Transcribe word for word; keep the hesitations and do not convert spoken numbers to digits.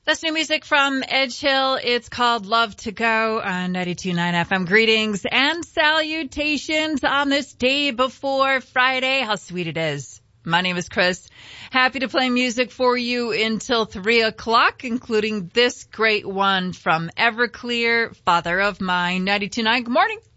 That's new music from Edge Hill. It's called Love to Go on ninety-two point nine F M. Greetings and salutations on this day before Friday. How sweet it is. My name is Chris. Happy to play music for you until three o'clock, including this great one from Everclear, Father of Mine, ninety-two point nine. Good morning.